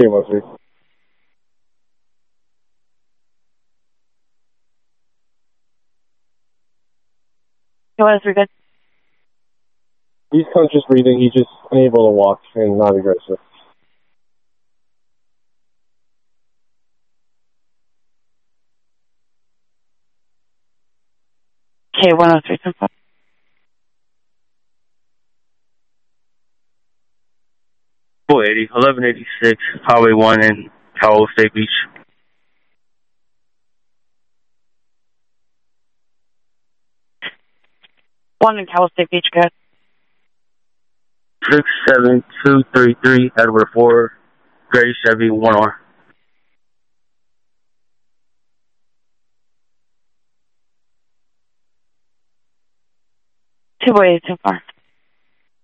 K13. K13, good. He's conscious breathing. He's just unable to walk and not aggressive. K103, 10-4. 480, 1186, Highway 1 in Cal State Beach. One in Cal State Beach, good. 67233, Edward 4, Gray Chevy 1R. Two boys, 10-4.